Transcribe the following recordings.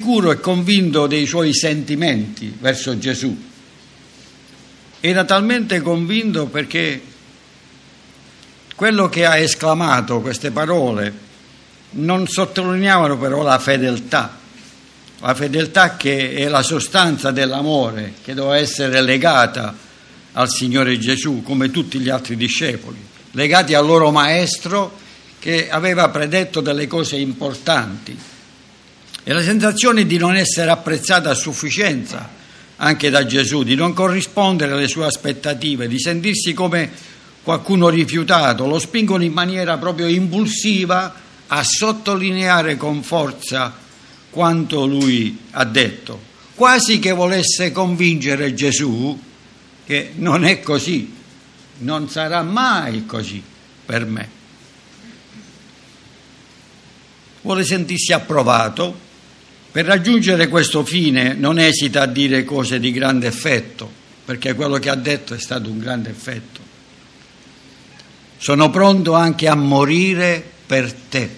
sicuro e convinto dei suoi sentimenti verso Gesù. Era talmente convinto perché quello che ha esclamato queste parole non sottolineavano però la fedeltà che è la sostanza dell'amore, che doveva essere legata al Signore Gesù, come tutti gli altri discepoli, legati al loro maestro che aveva predetto delle cose importanti. E la sensazione di non essere apprezzata a sufficienza anche da Gesù, di non corrispondere alle sue aspettative, di sentirsi come qualcuno rifiutato, lo spingono in maniera proprio impulsiva a sottolineare con forza quanto lui ha detto, quasi che volesse convincere Gesù che non è così, non sarà mai così per me. Vuole sentirsi approvato. Per raggiungere questo fine non esita a dire cose di grande effetto, perché quello che ha detto è stato un grande effetto. Sono pronto anche a morire per te.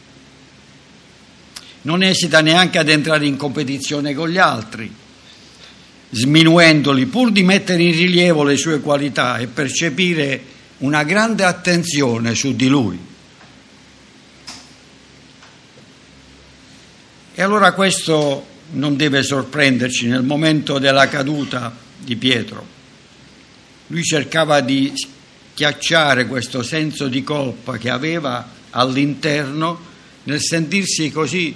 Non esita neanche ad entrare in competizione con gli altri, sminuendoli, pur di mettere in rilievo le sue qualità e percepire una grande attenzione su di lui. E allora questo non deve sorprenderci nel momento della caduta di Pietro. Lui cercava di schiacciare questo senso di colpa che aveva all'interno nel sentirsi così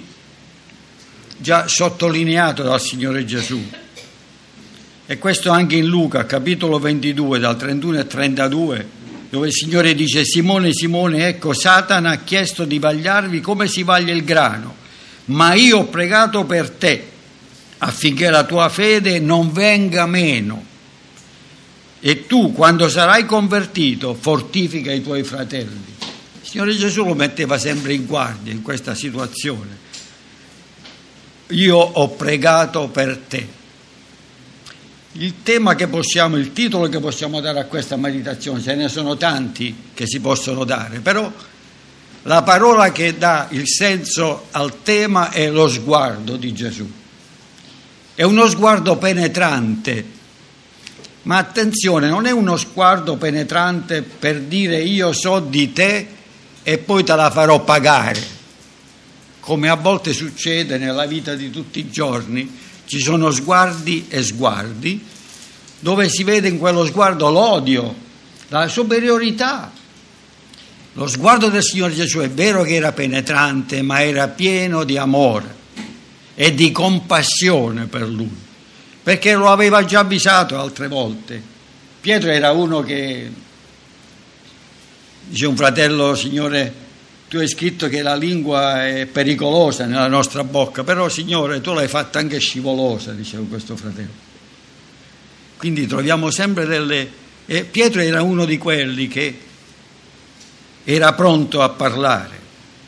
già sottolineato dal Signore Gesù. E questo anche in Luca, capitolo 22, dal 31 al 32, dove il Signore dice: Simone, Simone, ecco, Satana ha chiesto di vagliarvi come si vaglia il grano, ma io ho pregato per te affinché la tua fede non venga meno. E tu, quando sarai convertito, fortifica i tuoi fratelli. Il Signore Gesù lo metteva sempre in guardia in questa situazione. Io ho pregato per te. Il titolo che possiamo dare a questa meditazione, ce ne sono tanti che si possono dare, però la parola che dà il senso al tema è lo sguardo di Gesù. È uno sguardo penetrante, ma attenzione, non è uno sguardo penetrante per dire io so di te e poi te la farò pagare, come a volte succede nella vita di tutti i giorni. Ci sono sguardi e sguardi, dove si vede in quello sguardo l'odio, la superiorità. Lo sguardo del Signore Gesù è vero che era penetrante, ma era pieno di amore e di compassione per lui, perché lo aveva già avvisato altre volte. Pietro era uno che dice: un fratello, Signore, tu hai scritto che la lingua è pericolosa nella nostra bocca, però Signore tu l'hai fatta anche scivolosa, diceva questo fratello. Quindi troviamo sempre e Pietro era uno di quelli che era pronto a parlare.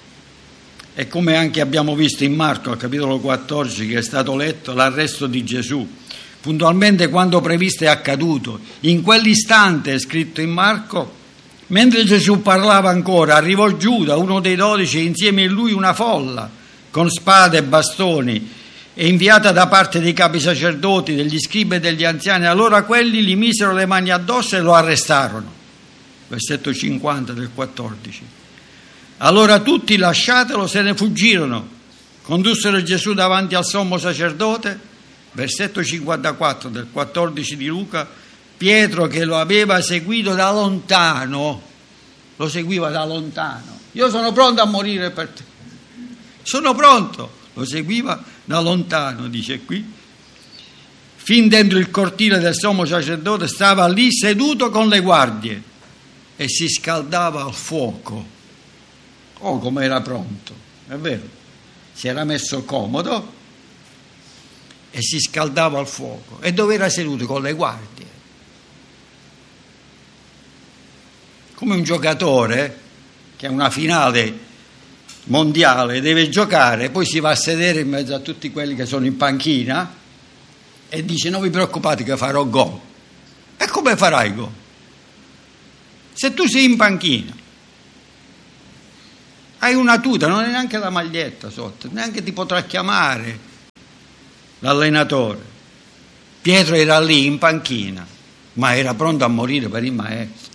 E come anche abbiamo visto in Marco, al capitolo 14, che è stato letto, l'arresto di Gesù, puntualmente quando previsto è accaduto. In quell'istante, è scritto in Marco, mentre Gesù parlava ancora, arrivò Giuda, uno dei 12, e insieme a lui una folla, con spade e bastoni, e inviata da parte dei capi sacerdoti, degli scribi e degli anziani. Allora quelli gli misero le mani addosso e lo arrestarono. Versetto 50 del 14. Allora tutti, lasciatelo, se ne fuggirono, condussero Gesù davanti al sommo sacerdote. Versetto 54 del 14 di Luca. Pietro, che lo aveva seguito da lontano, lo seguiva da lontano. Io sono pronto a morire per te, sono pronto. Lo seguiva da lontano, dice qui. Fin dentro il cortile del sommo sacerdote stava lì seduto con le guardie e si scaldava al fuoco. Oh, come era pronto, è vero. Si era messo comodo e si scaldava al fuoco. E dove era seduto? Con le guardie. Come un giocatore che ha una finale mondiale, deve giocare, poi si va a sedere in mezzo a tutti quelli che sono in panchina e dice: non vi preoccupate che farò gol. E come farai gol? Se tu sei in panchina, hai una tuta, non hai neanche la maglietta sotto, neanche ti potrà chiamare l'allenatore. Pietro era lì in panchina, ma era pronto a morire per il maestro.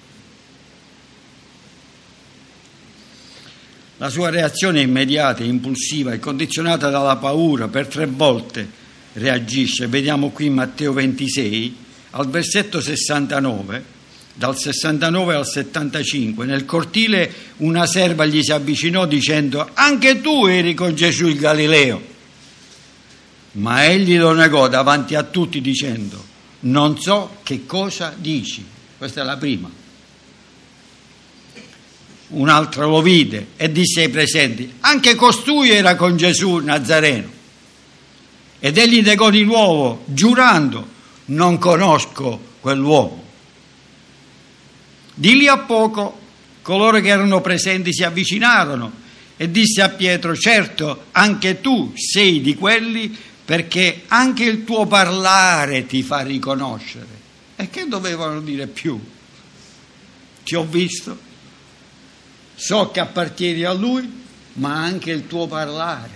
La sua reazione immediata, impulsiva e condizionata dalla paura, per 3 volte reagisce. Vediamo qui in Matteo 26, al versetto 69, dal 69 al 75. Nel cortile una serva gli si avvicinò dicendo: anche tu eri con Gesù il Galileo. Ma egli lo negò davanti a tutti dicendo: non so che cosa dici. Questa è la prima. Un altro lo vide e disse ai presenti: anche costui era con Gesù Nazareno. Ed egli negò di nuovo, giurando: non conosco quell'uomo. Di lì a poco coloro che erano presenti si avvicinarono e disse a Pietro: certo, anche tu sei di quelli, perché anche il tuo parlare ti fa riconoscere. E che dovevano dire più? Ti ho visto, so che appartieni a lui, ma anche il tuo parlare.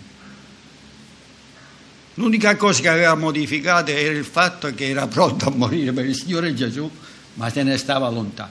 L'unica cosa che aveva modificato era il fatto che era pronto a morire per il Signore Gesù, ma se ne stava lontano.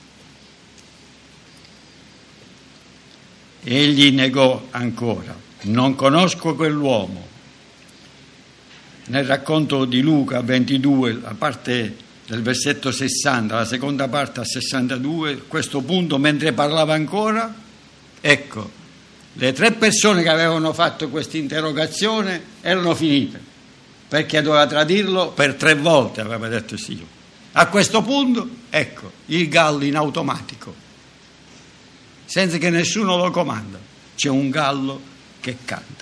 Egli negò ancora: non conosco quell'uomo. Nel racconto di Luca 22, la parte del versetto 60, la seconda parte a 62, a questo punto, mentre parlava ancora, ecco, le 3 persone che avevano fatto questa interrogazione erano finite, perché doveva tradirlo per 3 volte, aveva detto il Signore. A questo punto, ecco, il gallo in automatico, senza che nessuno lo comanda, c'è un gallo che canta.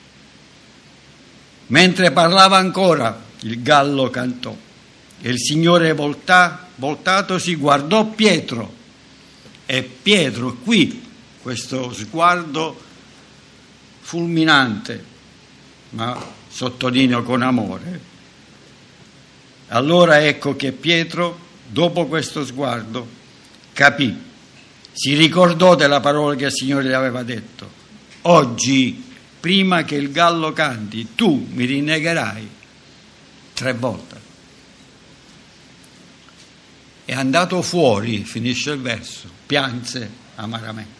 Mentre parlava ancora, il gallo cantò e il Signore voltatosi guardò Pietro, e Pietro qui, questo sguardo fulminante, ma sottolineo con amore. Allora ecco che Pietro, dopo questo sguardo, capì, si ricordò della parola che il Signore gli aveva detto: oggi, prima che il gallo canti, tu mi rinnegherai 3 volte. È andato fuori, finisce il verso, pianse amaramente.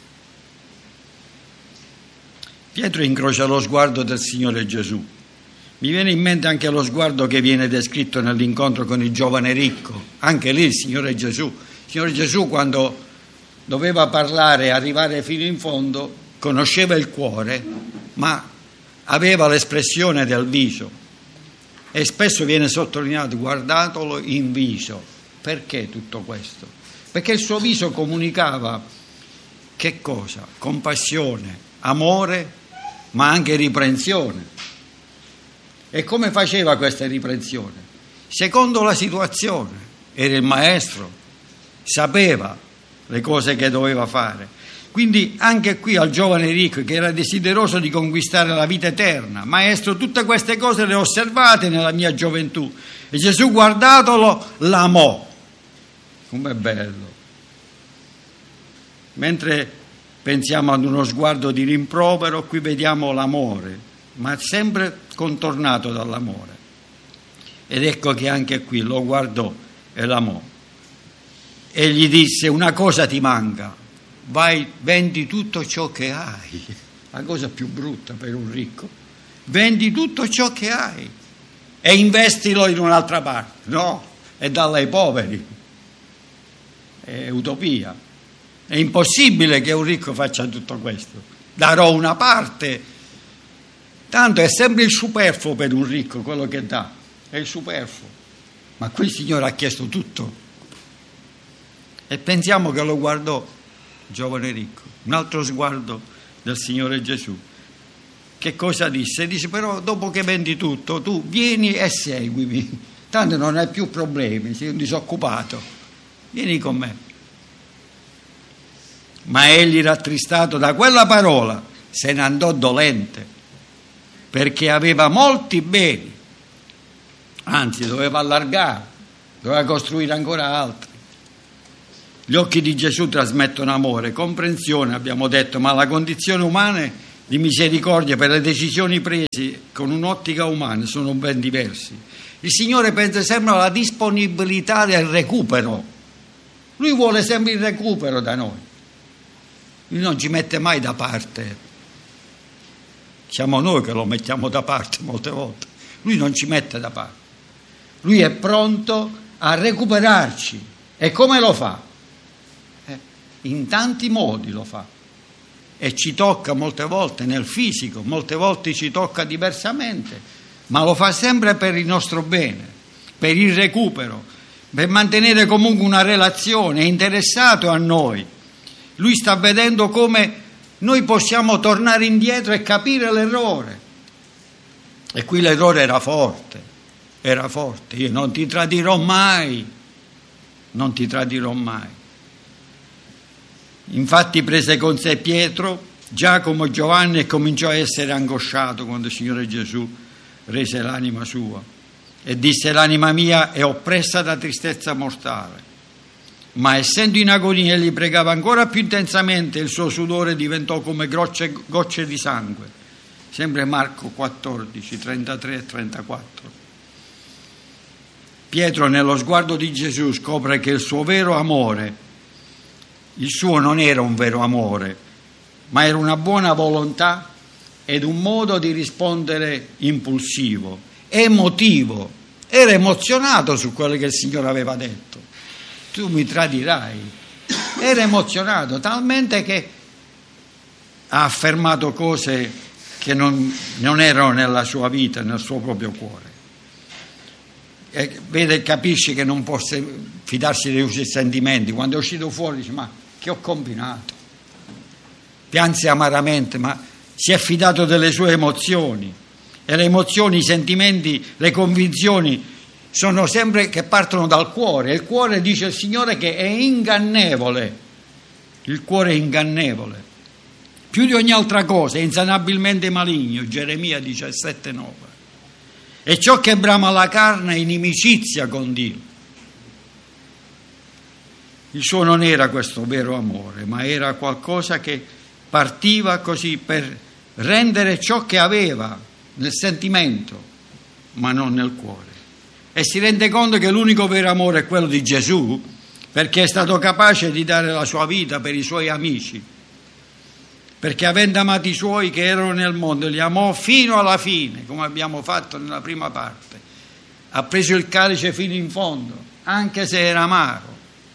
Pietro incrocia lo sguardo del Signore Gesù. Mi viene in mente anche lo sguardo che viene descritto nell'incontro con il giovane ricco. Anche lì il Signore Gesù, quando doveva parlare e arrivare fino in fondo, conosceva il cuore, ma aveva l'espressione del viso. E spesso viene sottolineato: guardatelo in viso. Perché tutto questo? Perché il suo viso comunicava che cosa? Compassione, amore, ma anche riprensione. E come faceva questa riprensione? Secondo la situazione. Era il maestro, sapeva le cose che doveva fare. Quindi anche qui al giovane ricco, che era desideroso di conquistare la vita eterna: maestro, tutte queste cose le ho osservate nella mia gioventù. E Gesù, guardatolo, l'amò. Com'è bello. Mentre pensiamo ad uno sguardo di rimprovero, qui vediamo l'amore, ma sempre contornato dall'amore. Ed ecco che anche qui lo guardò e l'amò. E gli disse: una cosa ti manca, vai, vendi tutto ciò che hai. La cosa più brutta per un ricco: vendi tutto ciò che hai e investilo in un'altra parte. No, e dalla ai poveri. È utopia. È impossibile che un ricco faccia tutto questo. Darò una parte. Tanto è sempre il superfluo per un ricco, quello che dà è il superfluo. Ma qui il Signore ha chiesto tutto. E pensiamo che lo guardò il giovane ricco. Un altro sguardo del Signore Gesù. Che cosa disse? Dice: però dopo che vendi tutto, tu vieni e seguimi. Tanto non hai più problemi, sei un disoccupato. Vieni con me. Ma egli, rattristato da quella parola, se ne andò dolente, perché aveva molti beni, anzi doveva allargare, doveva costruire ancora altri. Gli occhi di Gesù trasmettono amore, comprensione, abbiamo detto, ma la condizione umana di misericordia per le decisioni prese con un'ottica umana sono ben diversi. Il Signore pensa sempre alla disponibilità del recupero. Lui vuole sempre il recupero da noi. Lui non ci mette mai da parte. Siamo noi che lo mettiamo da parte molte volte. Lui non ci mette da parte. Lui è pronto a recuperarci. E come lo fa? In tanti modi lo fa. E ci tocca molte volte nel fisico, molte volte ci tocca diversamente, ma lo fa sempre per il nostro bene, per il recupero, per mantenere comunque una relazione, è interessato a noi. Lui sta vedendo come noi possiamo tornare indietro e capire l'errore. E qui l'errore era forte. Io non ti tradirò mai, non ti tradirò mai. Infatti prese con sé Pietro, Giacomo e Giovanni e cominciò a essere angosciato quando il Signore Gesù rese l'anima sua e disse: l'anima mia è oppressa da tristezza mortale. Ma essendo in agonia egli pregava ancora più intensamente, il suo sudore diventò come gocce di sangue. Sempre Marco 14, 33 e 34. Pietro nello sguardo di Gesù scopre che il suo vero amore, il suo non era un vero amore, ma era una buona volontà ed un modo di rispondere impulsivo, emotivo. Era emozionato su quello che il Signore aveva detto. Tu mi tradirai. Era emozionato talmente che ha affermato cose che non erano nella sua vita, nel suo proprio cuore. E vede, capisce che non può fidarsi dei suoi sentimenti. Quando è uscito fuori dice: ma che ho combinato? Pianse amaramente, ma si è fidato delle sue emozioni. E le emozioni, i sentimenti, le convinzioni sono sempre che partono dal cuore. Il cuore, dice il Signore, che è ingannevole. Il cuore è ingannevole. Più di ogni altra cosa, è insanabilmente maligno. Geremia 17,9. E ciò che brama la carne è inimicizia con Dio. Il suo non era questo vero amore, ma era qualcosa che partiva così per rendere ciò che aveva nel sentimento, ma non nel cuore. E si rende conto che l'unico vero amore è quello di Gesù, perché è stato capace di dare la sua vita per i suoi amici, perché avendo amato i suoi che erano nel mondo, li amò fino alla fine, come abbiamo fatto nella prima parte. Ha preso il calice fino in fondo, anche se era amaro.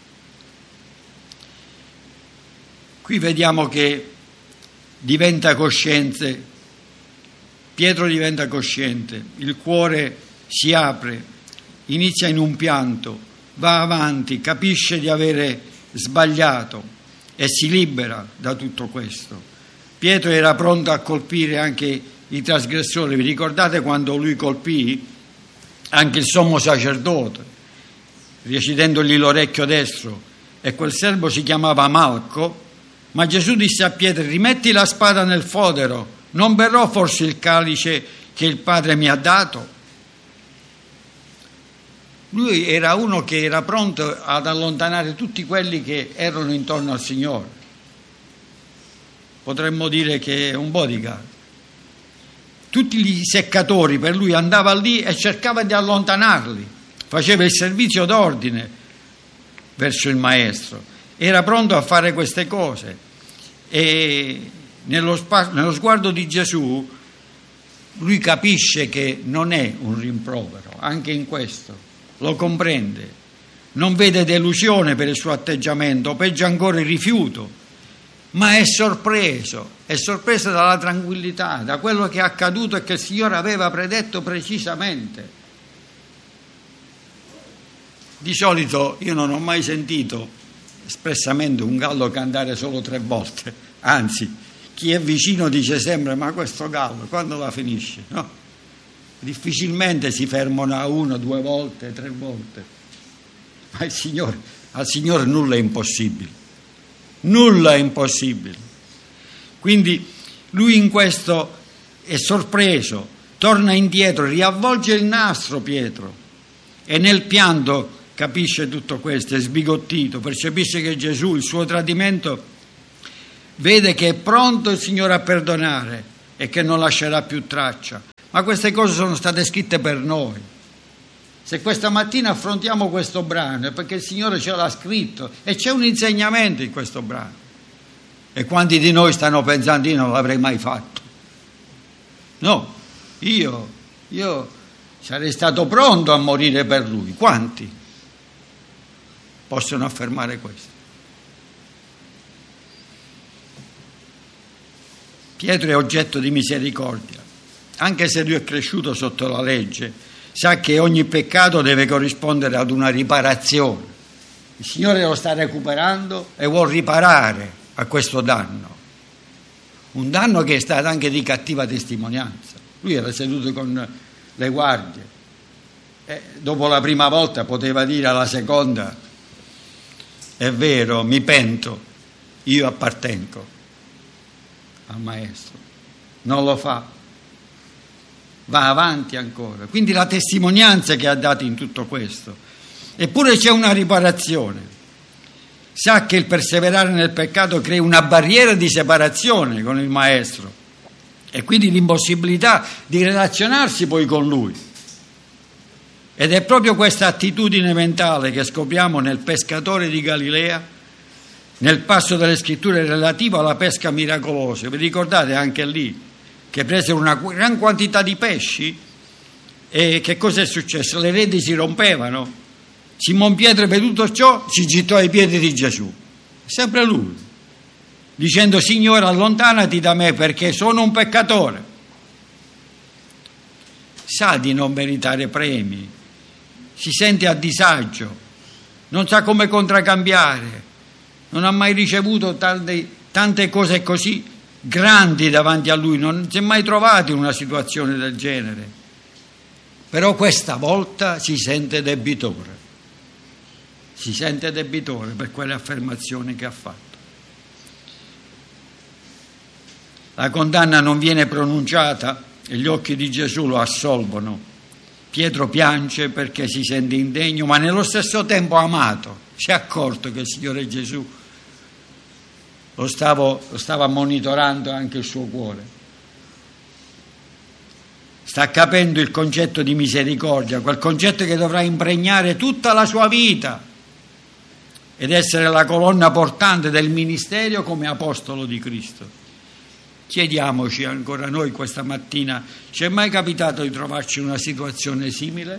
Qui vediamo che diventa cosciente, Pietro diventa cosciente, il cuore si apre, inizia in un pianto, va avanti, capisce di avere sbagliato e si libera da tutto questo. Pietro era pronto a colpire anche i trasgressori. Vi ricordate quando lui colpì anche il sommo sacerdote, recidendogli l'orecchio destro, e quel servo si chiamava Malco? Ma Gesù disse a Pietro: rimetti la spada nel fodero, non berrò forse il calice che il Padre mi ha dato? Lui era uno che era pronto ad allontanare tutti quelli che erano intorno al Signore. Potremmo dire che è un bodyguard. Tutti i seccatori, per lui andava lì e cercava di allontanarli, faceva il servizio d'ordine verso il Maestro. Era pronto a fare queste cose e nello sguardo di Gesù lui capisce che non è un rimprovero, anche in questo lo comprende, non vede delusione per il suo atteggiamento, o peggio ancora il rifiuto, ma è sorpreso dalla tranquillità, da quello che è accaduto e che il Signore aveva predetto precisamente. Di solito io non ho mai sentito espressamente un gallo cantare solo 3 volte, anzi chi è vicino dice sempre: ma questo gallo quando la finisce? No? Difficilmente si fermano a 1, 2 volte, 3 volte, ma al Signore nulla è impossibile, nulla è impossibile. Quindi lui in questo è sorpreso, torna indietro, riavvolge il nastro Pietro e nel pianto capisce tutto questo, è sbigottito, percepisce che Gesù, il suo tradimento, vede che è pronto il Signore a perdonare e che non lascerà più traccia. Ma queste cose sono state scritte per noi. Se questa mattina affrontiamo questo brano è perché il Signore ce l'ha scritto e c'è un insegnamento in questo brano. E quanti di noi stanno pensando io non l'avrei mai fatto? No, io sarei stato pronto a morire per Lui. Quanti possono affermare questo? Pietro è oggetto di misericordia, anche se lui è cresciuto sotto la legge, sa che ogni peccato deve corrispondere ad una riparazione. Il Signore lo sta recuperando e vuol riparare a questo danno, un danno che è stato anche di cattiva testimonianza. Lui era seduto con le guardie e dopo la prima volta poteva dire alla seconda: è vero, mi pento, io appartengo al Maestro. Non lo fa, va avanti ancora. Quindi la testimonianza che ha dato in tutto questo. Eppure c'è una riparazione. Sa che il perseverare nel peccato crea una barriera di separazione con il Maestro e quindi l'impossibilità di relazionarsi poi con Lui. Ed è proprio questa attitudine mentale che scopriamo nel pescatore di Galilea, nel passo delle scritture relativo alla pesca miracolosa. Vi ricordate anche lì che presero una gran quantità di pesci e che cosa è successo? Le reti si rompevano. Simon Pietro, veduto ciò, si gittò ai piedi di Gesù, sempre lui, dicendo: Signore, allontanati da me perché sono un peccatore. Sa di non meritare premi, si sente a disagio, non sa come contraccambiare, non ha mai ricevuto tante cose così grandi davanti a lui, non si è mai trovato in una situazione del genere. Però questa volta si sente debitore per quelle affermazioni che ha fatto. La condanna non viene pronunciata e gli occhi di Gesù lo assolvono. Pietro piange perché si sente indegno, ma nello stesso tempo amato. Si è accorto che il Signore Gesù lo stava monitorando anche il suo cuore. Sta capendo il concetto di misericordia, quel concetto che dovrà impregnare tutta la sua vita ed essere la colonna portante del ministero come apostolo di Cristo. Chiediamoci ancora noi questa mattina: ci è mai capitato di trovarci in una situazione simile?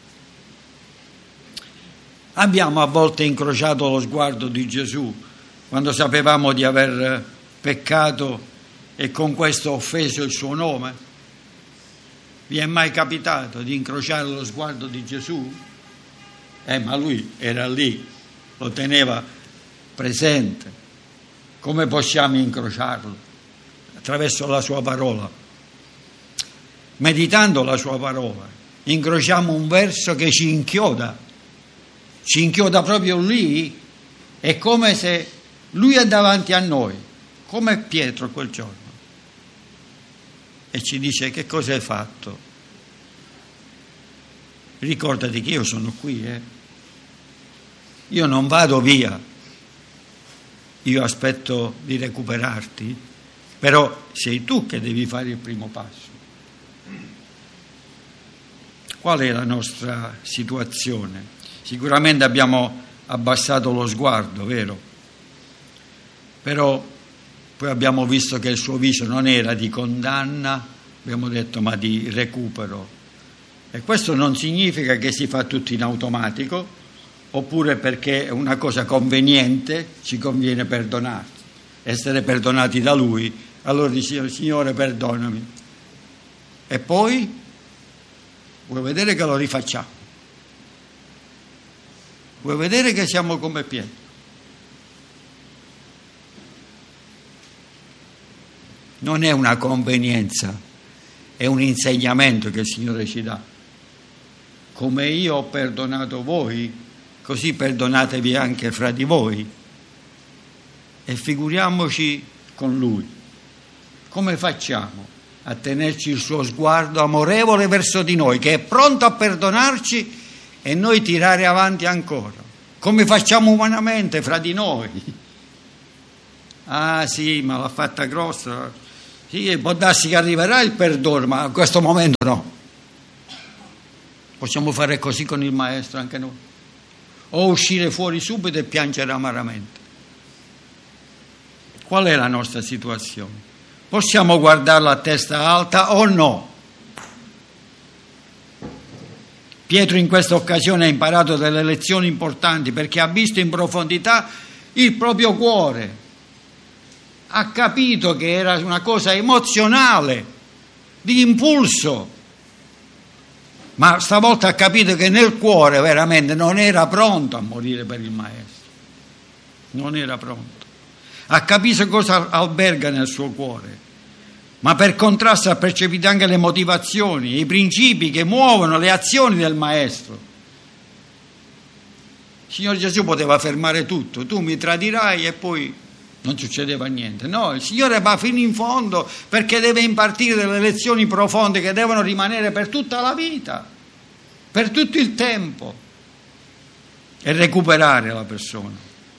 Abbiamo a volte incrociato lo sguardo di Gesù quando sapevamo di aver peccato e con questo offeso il suo nome? Vi è mai capitato di incrociare lo sguardo di Gesù? Ma lui era lì, lo teneva presente. Come possiamo incrociarlo? Attraverso la sua parola. Meditando la sua parola, incrociamo un verso che ci inchioda proprio lì. È come se lui è davanti a noi, come Pietro quel giorno, e ci dice: che cosa hai fatto? Ricordati che io sono qui, io non vado via, io aspetto di recuperarti, però sei tu che devi fare il primo passo. Qual è la nostra situazione? Sicuramente abbiamo abbassato lo sguardo, vero? Però poi abbiamo visto che il suo viso non era di condanna, abbiamo detto, ma di recupero. E questo non significa che si fa tutto in automatico, oppure perché è una cosa conveniente, ci conviene perdonarsi, essere perdonati da Lui. Allora dice: Signore, perdonami. E poi vuoi vedere che lo rifacciamo? Vuoi vedere che siamo come Pietro? Non è una convenienza, è un insegnamento che il Signore ci dà. Come io ho perdonato voi, così perdonatevi anche fra di voi. E figuriamoci con Lui. Come facciamo a tenerci il suo sguardo amorevole verso di noi, che è pronto a perdonarci e noi tirare avanti ancora? Come facciamo umanamente fra di noi? Ah sì, ma l'ha fatta grossa. Sì, può darsi che arriverà il perdono, ma a questo momento no. Possiamo fare così con il Maestro anche noi. O uscire fuori subito e piangere amaramente. Qual è la nostra situazione? Possiamo guardarla a testa alta o no? Pietro in questa occasione ha imparato delle lezioni importanti perché ha visto in profondità il proprio cuore. Ha capito che era una cosa emozionale, di impulso, ma stavolta ha capito che nel cuore veramente non era pronto a morire per il Maestro, non era pronto. Ha capito cosa alberga nel suo cuore, ma per contrasto ha percepito anche le motivazioni, i principi che muovono le azioni del Maestro. Il Signore Gesù poteva fermare tutto, tu mi tradirai e poi non succedeva niente. No, il Signore va fino in fondo perché deve impartire delle lezioni profonde che devono rimanere per tutta la vita, per tutto il tempo, e recuperare la persona.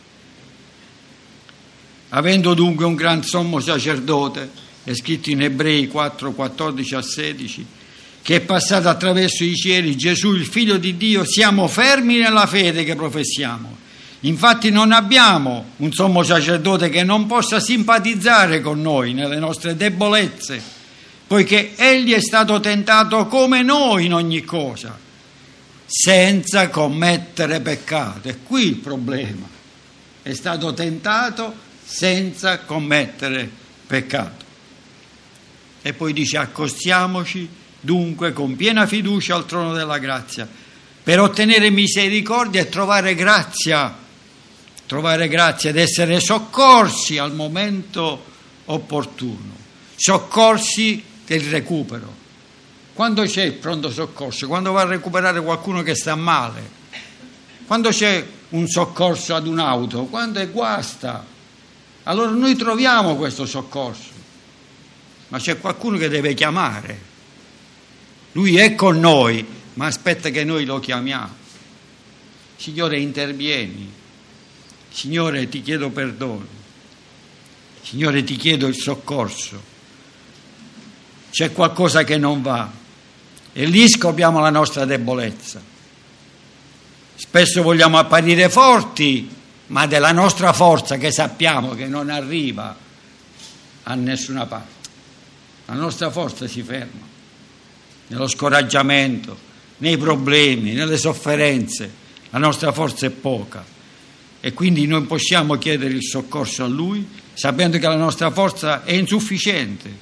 Avendo dunque un gran sommo sacerdote, è scritto in Ebrei 4, 14 a 16, che è passato attraverso i cieli, Gesù il Figlio di Dio, siamo fermi nella fede che professiamo. Infatti non abbiamo un sommo sacerdote che non possa simpatizzare con noi nelle nostre debolezze, poiché egli è stato tentato come noi in ogni cosa, senza commettere peccato. È qui il problema. È stato tentato senza commettere peccato. E poi dice: accostiamoci dunque con piena fiducia al trono della grazia, per ottenere misericordia e trovare grazia ed essere soccorsi al momento opportuno, soccorsi del recupero. Quando c'è il pronto soccorso? Quando va a recuperare qualcuno che sta male, quando c'è un soccorso ad un'auto, quando è guasta, allora noi troviamo questo soccorso, ma c'è qualcuno che deve chiamare. Lui è con noi, ma aspetta che noi lo chiamiamo. Signore, intervieni. Signore, ti chiedo perdono. Signore, ti chiedo il soccorso. C'è qualcosa che non va e lì scopriamo la nostra debolezza. Spesso vogliamo apparire forti, ma della nostra forza che sappiamo che non arriva a nessuna parte. La nostra forza si ferma nello scoraggiamento, nei problemi, nelle sofferenze. La nostra forza è poca. E quindi non possiamo chiedere il soccorso a Lui sapendo che la nostra forza è insufficiente.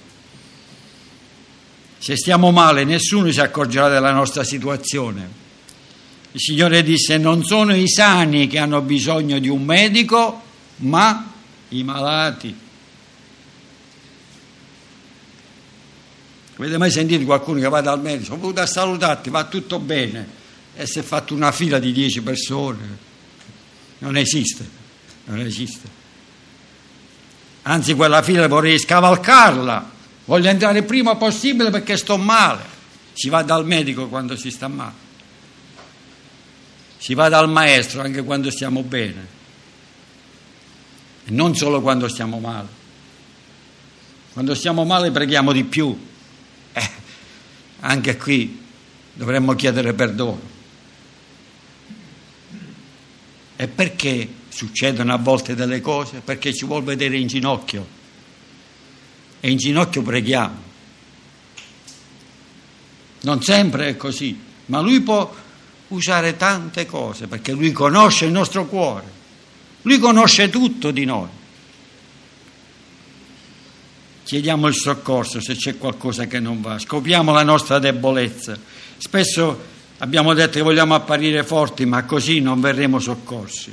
Se stiamo male nessuno si accorgerà della nostra situazione. Il Signore disse: non sono i sani che hanno bisogno di un medico, ma i malati. Avete mai sentito qualcuno che va dal medico? Sono venuto a salutarti, va tutto bene, e si è fatto una fila di 10 persone? Non esiste. Anzi, quella fila vorrei scavalcarla, voglio entrare il prima possibile perché sto male. Si va dal medico quando si sta male, si va dal Maestro anche quando stiamo bene, e non solo quando stiamo male. Quando stiamo male preghiamo di più, anche qui dovremmo chiedere perdono. E perché succedono a volte delle cose? Perché ci vuol vedere in ginocchio, e in ginocchio preghiamo. Non sempre è così, ma Lui può usare tante cose perché Lui conosce il nostro cuore, Lui conosce tutto di noi. Chiediamo il soccorso se c'è qualcosa che non va, scopriamo la nostra debolezza. Spesso abbiamo detto che vogliamo apparire forti, ma così non verremo soccorsi.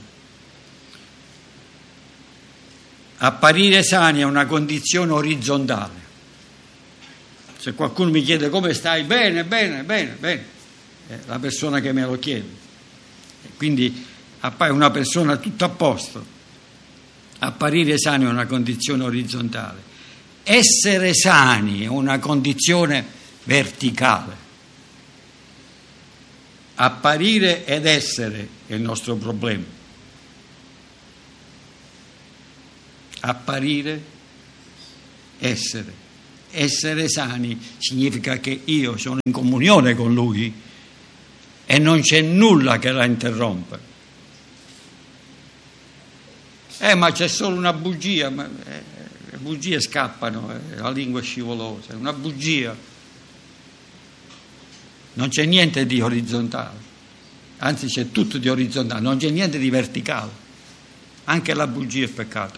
Apparire sani è una condizione orizzontale. Se qualcuno mi chiede come stai, bene, è la persona che me lo chiede. E quindi appare una persona tutta a posto. Apparire sani è una condizione orizzontale. Essere sani è una condizione verticale. Apparire ed essere è il nostro problema. apparire, essere. Essere sani significa che io sono in comunione con Lui e non c'è nulla che la interrompe. Ma c'è solo una bugia, le bugie scappano, la lingua è scivolosa, è una bugia. Non c'è niente di orizzontale, anzi c'è tutto di orizzontale, non c'è niente di verticale, anche la bugia è peccato.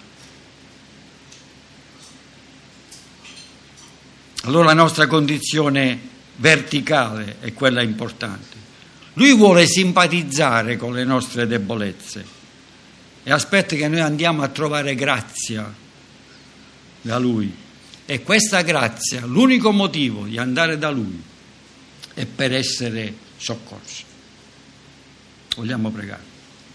Allora la nostra condizione verticale è quella importante. Lui vuole simpatizzare con le nostre debolezze e aspetta che noi andiamo a trovare grazia da Lui. E questa grazia, l'unico motivo di andare da Lui è per essere soccorsi. Vogliamo pregare.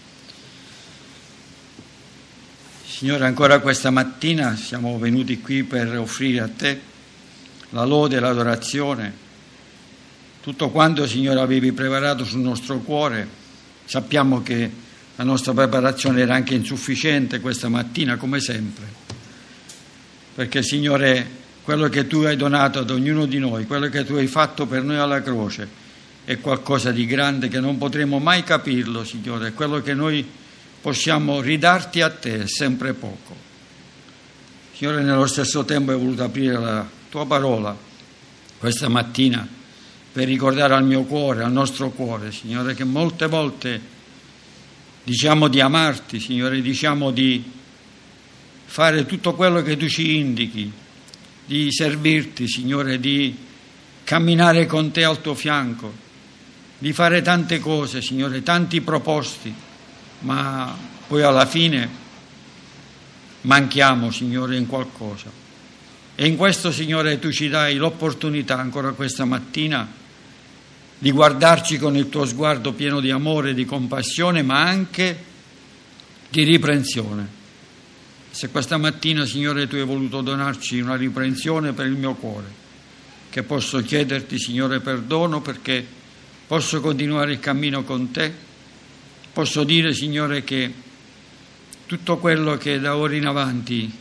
Signore, ancora questa mattina siamo venuti qui per offrire a Te la lode e l'adorazione, tutto quanto, Signore, avevi preparato sul nostro cuore. Sappiamo che la nostra preparazione era anche insufficiente questa mattina, come sempre, perché, Signore, quello che Tu hai donato ad ognuno di noi, quello che Tu hai fatto per noi alla croce, è qualcosa di grande che non potremo mai capirlo, Signore. Quello che noi possiamo ridarti a Te è sempre poco. Signore, nello stesso tempo hai voluto aprire la Tua parola questa mattina per ricordare al mio cuore, al nostro cuore, Signore, che molte volte diciamo di amarti, Signore, diciamo di fare tutto quello che Tu ci indichi, di servirti, Signore, di camminare con Te al Tuo fianco, di fare tante cose, Signore, tanti propositi, ma poi alla fine manchiamo, Signore, in qualcosa. E in questo, Signore, Tu ci dai l'opportunità ancora questa mattina di guardarci con il Tuo sguardo pieno di amore, di compassione, ma anche di riprensione. Se questa mattina, Signore, Tu hai voluto donarci una riprensione per il mio cuore, che posso chiederti, Signore, perdono perché posso continuare il cammino con Te, posso dire, Signore, che tutto quello che da ora in avanti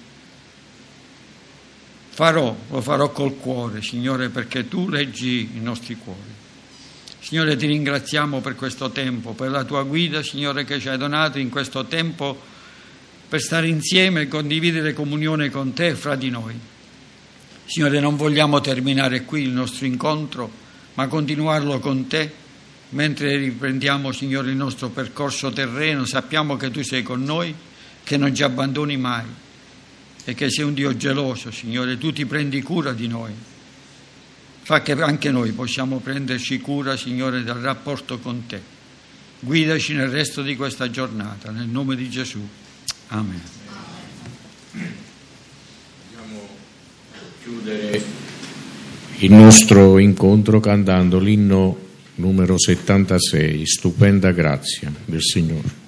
lo farò col cuore, Signore, perché Tu leggi i nostri cuori. Signore, Ti ringraziamo per questo tempo, per la Tua guida, Signore, che ci hai donato in questo tempo per stare insieme e condividere comunione con Te e fra di noi. Signore, non vogliamo terminare qui il nostro incontro, ma continuarlo con Te, mentre riprendiamo, Signore, il nostro percorso terreno. Sappiamo che Tu sei con noi, che non ci abbandoni mai e che sei un Dio geloso, Signore. Tu ti prendi cura di noi. Fa che anche noi possiamo prenderci cura, Signore, del rapporto con Te. Guidaci nel resto di questa giornata, nel nome di Gesù. Amen. Vogliamo chiudere il nostro incontro cantando l'inno numero 76, Stupenda Grazia del Signore.